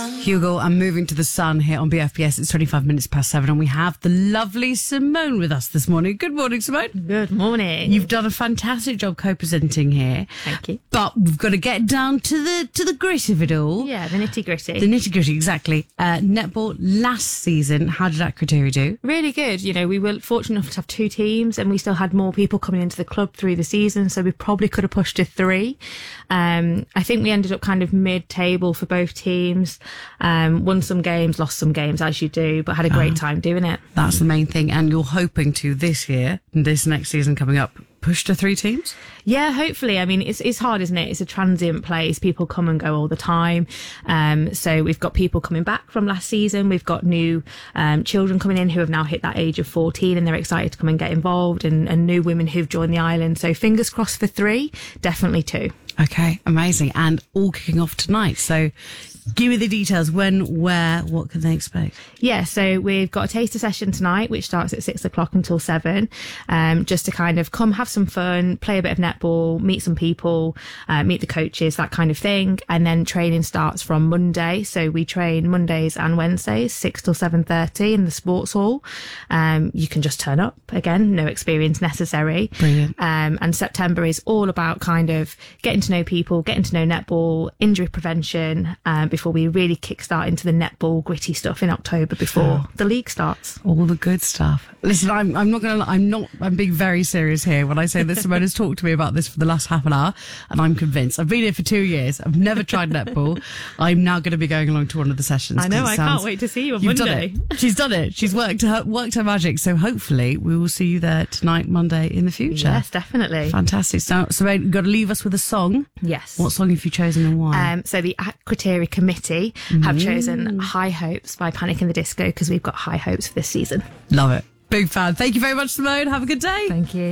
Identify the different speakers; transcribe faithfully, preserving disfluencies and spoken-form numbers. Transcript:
Speaker 1: Hugo, I'm moving to the sun here on B F B S. It's twenty-five minutes past seven, and we have the lovely Simone with us this morning. Good morning, Simone.
Speaker 2: Good morning.
Speaker 1: You've done a fantastic job co-presenting here.
Speaker 2: Thank you.
Speaker 1: But we've got to get down to the to the grit of it all.
Speaker 2: Yeah, the nitty gritty.
Speaker 1: The nitty gritty, exactly. Uh, netball last season, how did Akrotiri do?
Speaker 2: Really good. You know, we were fortunate enough to have two teams, and we still had more people coming into the club through the season, so we probably could have pushed to three. Um, I think we ended up kind of mid-table for both teams. Um, won some games, lost some games, as you do, but had a great uh, time doing it.
Speaker 1: That's the main thing. And you're hoping to this year, this next season coming up, push to three teams?
Speaker 2: Yeah, hopefully. I mean, it's it's hard, isn't it? It's a transient place. People come and go all the time. Um, so we've got people coming back from last season. We've got new um, children coming in who have now hit that age of fourteen, and they're excited to come and get involved, and, and new women who've joined the island. So fingers crossed for three, definitely two.
Speaker 1: Okay, amazing. And all kicking off tonight. So give me the details. When, where, what can they expect?
Speaker 2: Yeah, so we've got a taster session tonight, which starts at six o'clock until seven, um, just to kind of come have some fun, play a bit of netball, meet some people, uh, meet the coaches, that kind of thing. And then training starts from Monday. So we train Mondays and Wednesdays, six till seven thirty in the sports hall. Um, you can just turn up again, no experience necessary.
Speaker 1: Brilliant.
Speaker 2: Um, and September is all about kind of getting to know people, getting to know netball, injury prevention, um, before we really kickstart into the netball gritty stuff in October before oh. the league starts.
Speaker 1: All the good stuff. Listen, I'm, I'm not going to, I'm not, I'm being very serious here when I say that Simone has talked to me about this for the last half an hour, and I'm convinced. I've been here for two years. I've never tried netball. I'm now going to be going along to one of the sessions.
Speaker 2: I know, I
Speaker 1: sounds,
Speaker 2: can't wait to see you on
Speaker 1: you've
Speaker 2: Monday.
Speaker 1: Done it. She's done it. She's worked her, worked her magic. So hopefully we will see you there tonight, Monday in the future.
Speaker 2: Yes, definitely.
Speaker 1: Fantastic. So, Simone, you've got to leave us with a song.
Speaker 2: Yes.
Speaker 1: What song have you chosen and why?
Speaker 2: Um, so the Akrotiri committee have mm. chosen High Hopes by Panic in the Disco, because we've got high hopes for this season.
Speaker 1: Love it. Big fan. Thank you very much, Simone. Have a good day.
Speaker 2: Thank you.